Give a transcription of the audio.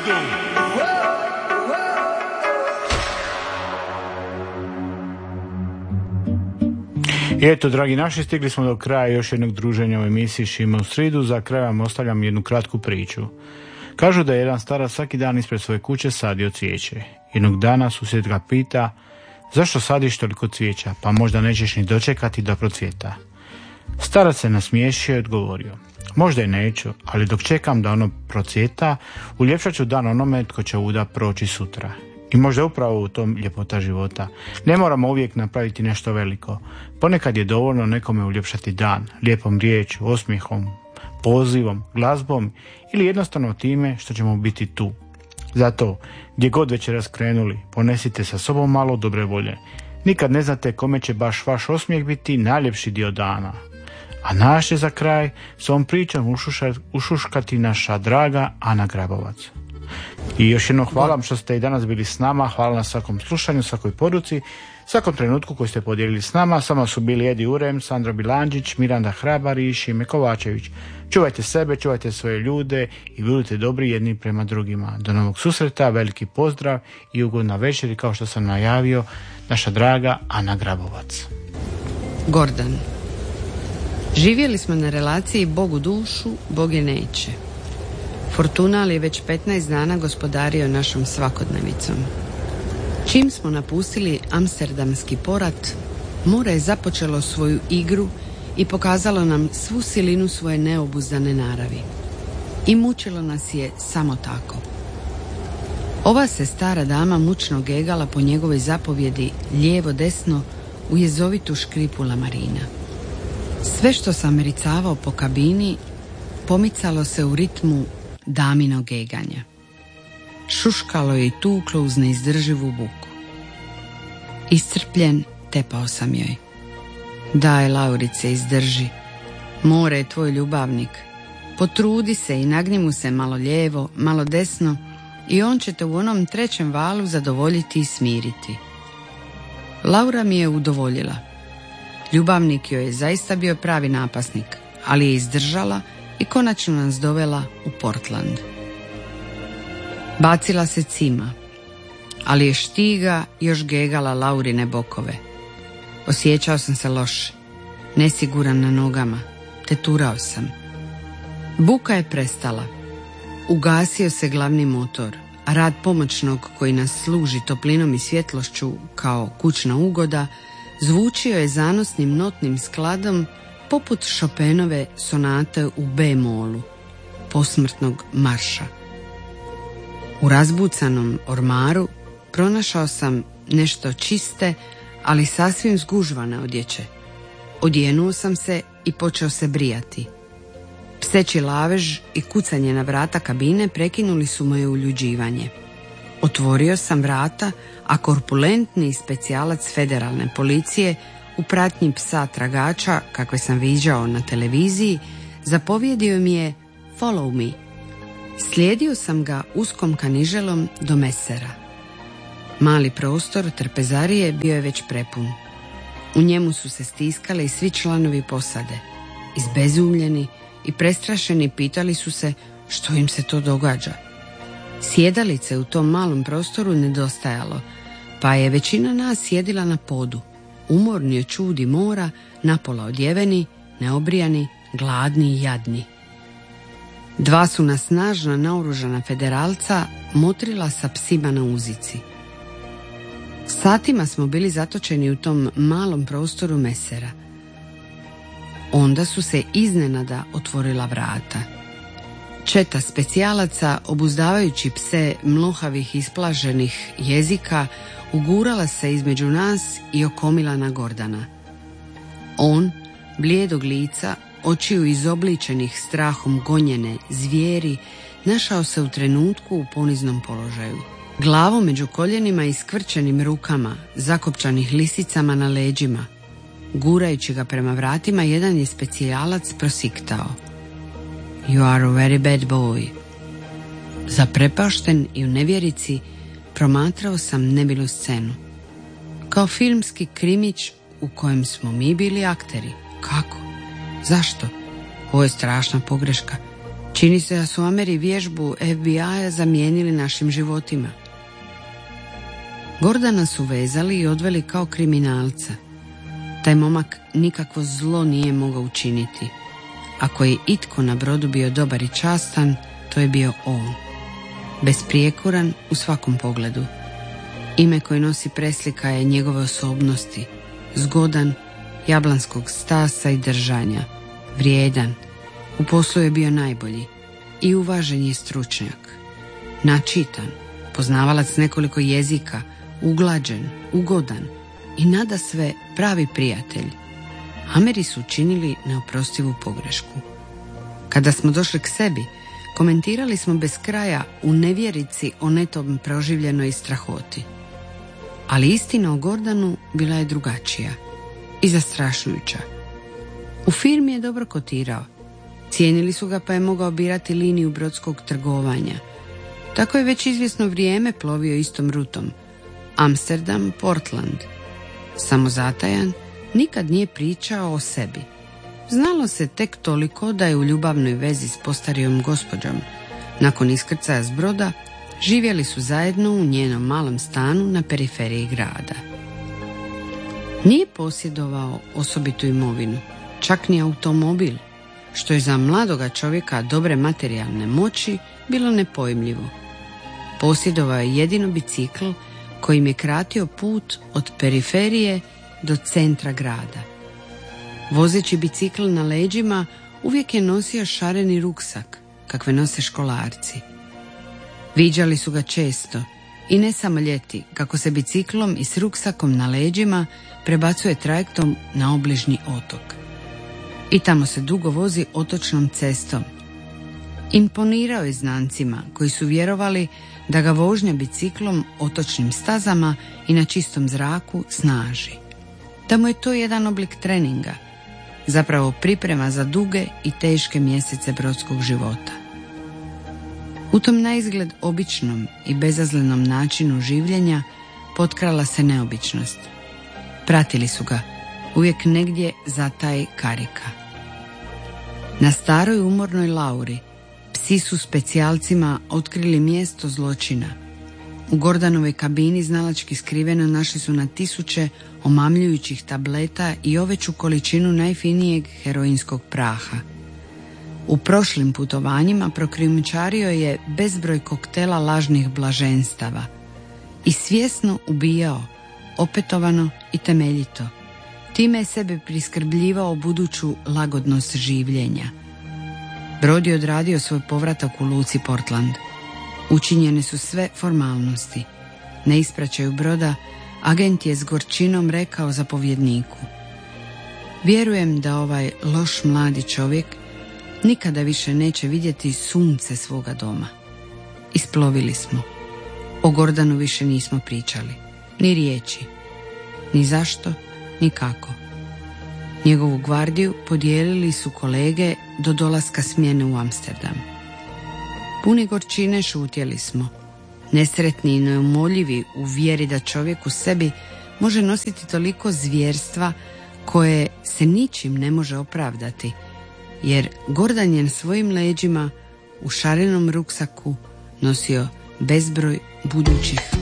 sridu. I eto, dragi naši, stigli smo do kraja još jednog druženja u emisiji Šima u sridu. Za kraj vam ostavljam jednu kratku priču. Kažu da je jedan starac svaki dan ispred svoje kuće sadio cvijeće. Jednog dana susjed ga pita: zašto sadiš toliko cvijeća, pa možda nećeš ni dočekati da procvjeta? Starac se nasmiješio i odgovorio: možda i neću, ali dok čekam da ono procvjeta, uljepšat ću dan onome tko će ovuda proći sutra. I možda je upravo u tom ljepota života. Ne moramo uvijek napraviti nešto veliko. Ponekad je dovoljno nekome uljepšati dan, lijepom riječju, osmijehom, pozivom, glazbom ili jednostavno time što ćemo biti tu. Zato, gdje god večeras krenuli, ponesite sa sobom malo dobre volje. Nikad ne znate kome će baš vaš osmijeh biti najljepši dio dana. A naš će za kraj s ovom pričom ušuškati naša draga Ana Grabovac. I još jednom hvala vam što ste i danas bili s nama. Hvala na svakom slušanju, svakoj poruci, svakom trenutku koji ste podijelili s nama. Samo su bili Edi Urem, Sandro Bilandžić, Miranda Hrabar i Šime Kovačević. Čuvajte sebe, čuvajte svoje ljude i budite dobri jedni prema drugima. Do novog susreta, veliki pozdrav i ugodna večer. I kao što sam najavio, naša draga Ana Grabovac. Gordan. Živjeli smo na relaciji Bog u dušu, Bog je neće. Fortuna je već 15 dana gospodario našom svakodnevicom. Čim smo napustili amsterdamski porat, more je započelo svoju igru i pokazalo nam svu silinu svoje neobuzdane naravi. I mučilo nas je samo tako. Ova se stara dama mučno gegala po njegovoj zapovjedi lijevo-desno u jezovitu škripu lamarina. Sve što sam ricavao po kabini pomicalo se u ritmu daminog geganja. Šuškalo je i tuklo uz neizdrživu buku. Iscrpljen, tepao sam joj. Daj, Laurice, izdrži. More je tvoj ljubavnik. Potrudi se i nagni mu se malo lijevo, malo desno i on će te u onom trećem valu zadovoljiti i smiriti. Laura mi je udovoljila. Ljubavnik joj je zaista bio pravi napasnik, ali je izdržala i konačno nas dovela u Portland. Bacila se cima, ali je štiga još gegala Laurine bokove. Osjećao sam se loše, nesiguran na nogama, teturao sam. Buka je prestala. Ugasio se glavni motor, a rad pomoćnog koji nas služi toplinom i svjetlošću kao kućna ugoda zvučio je zanosnim notnim skladom poput Chopinove sonate u B-molu, posmrtnog marša. U razbucanom ormaru pronašao sam nešto čiste, ali sasvim zgužvane odjeće. Odjenuo sam se i počeo se brijati. Pseći lavež i kucanje na vrata kabine prekinuli su moje uljuđivanje. Otvorio sam vrata, a korpulentni specijalac federalne policije u pratnji psa tragača, kakve sam viđao na televiziji, zapovjedio mi je follow me. Slijedio sam ga uskom kaniželom do mesera. Mali prostor trpezarije bio je već prepun. U njemu su se stiskali svi članovi posade. Izbezumljeni i prestrašeni pitali su se što im se to događa. Sjedalice u tom malom prostoru nedostajalo, pa je većina nas sjedila na podu, umorni od čudi mora, napola odjeveni, neobrijani, gladni i jadni. Dva su nas snažno naoružana federalca motrila sa psima na uzici. Satima smo bili zatočeni u tom malom prostoru mesera. Onda su se iznenada otvorila vrata. Četa specijalaca, obuzdavajući pse mlohavih isplaženih jezika, ugurala se između nas i okomila na Gordana. On, blijedog lica, očiju izobličenih strahom gonjene zvijeri, našao se u trenutku u poniznom položaju. Glavom među koljenima i skvrčenim rukama, zakopčanih lisicama na leđima. Gurajući ga prema vratima, jedan je specijalac prosiktao: You are a very bad boy. Zaprepašten i u nevjerici promatrao sam nemilu scenu. Kao filmski krimić u kojem smo mi bili akteri. Kako? Zašto? Ovo je strašna pogreška. Čini se da su Ameri vježbu FBI-a zamijenili našim životima. Gordana su vezali i odveli kao kriminalca. Taj momak nikakvo zlo nije mogao učiniti. Ako je itko na brodu bio dobar i častan, to je bio on. Besprijekoran u svakom pogledu. Ime koje nosi preslika je njegove osobnosti. Zgodan, jablanskog stasa i držanja. Vrijedan. U poslu je bio najbolji. I uvažen je stručnjak. Načitan. Poznavalac nekoliko jezika. Uglađen, ugodan. I nadasve pravi prijatelj. Ameri su učinili neoprostivu pogrešku. Kada smo došli k sebi, komentirali smo bez kraja u nevjerici o netom proživljenoj strahoti. Ali istina o Gordanu bila je drugačija i zastrašujuća. U firmi je dobro kotirao. Cijenili su ga pa je mogao birati liniju brodskog trgovanja. Tako je već izvjesno vrijeme plovio istom rutom. Amsterdam, Portland. Samozatajan, nikad nije pričao o sebi. Znalo se tek toliko da je u ljubavnoj vezi s postarijom gospođom. Nakon iskrcaja s broda, živjeli su zajedno u njenom malom stanu na periferiji grada. Nije posjedovao osobitu imovinu, čak ni automobil, što je za mladoga čovjeka dobre materijalne moći bilo nepojmljivo. Posjedovao je jedino bicikl kojim je kratio put od periferije do centra grada. Vozeći bicikl na leđima uvijek je nosio šareni ruksak, kakve nose školarci. Viđali su ga često i ne samo ljeti, kako se biciklom i s ruksakom na leđima prebacuje trajektom na obližnji otok. I tamo se dugo vozi otočnom cestom. Imponirao je znancima koji su vjerovali da ga vožnja biciklom otočnim stazama i na čistom zraku snaži. Da mu je to jedan oblik treninga, zapravo priprema za duge i teške mjesece brodskog života. U tom naizgled običnom i bezazlenom načinu življenja potkrala se neobičnost. Pratili su ga, uvijek negdje zataj karika. Na staroj umornoj Lauri psi su specijalcima otkrili mjesto zločina. U Gordanovoj kabini znalački skriveno našli su na tisuće omamljujućih tableta i oveću količinu najfinijeg heroinskog praha. U prošlim putovanjima prokrijumčario je bezbroj koktela lažnih blaženstava i svjesno ubijao, opetovano i temeljito. Time je sebe priskrbljivao buduću lagodnost življenja. Brod je odradio svoj povratak u luci Portland. Učinjene su sve formalnosti. Na ispraćaju broda agent je s gorčinom rekao zapovjedniku: vjerujem da ovaj loš mladi čovjek nikada više neće vidjeti sunce svoga doma. Isplovili smo. O Gordanu više nismo pričali. Ni riječi. Ni zašto, ni kako. Njegovu gvardiju podijelili su kolege do dolaska smjene u Amsterdam. Puni gorčine šutjeli smo. Nesretni i neumoljivi u vjeri da čovjek u sebi može nositi toliko zvjerstva koje se ničim ne može opravdati, jer Gordan je na svojim leđima u šarenom ruksaku nosio bezbroj budućih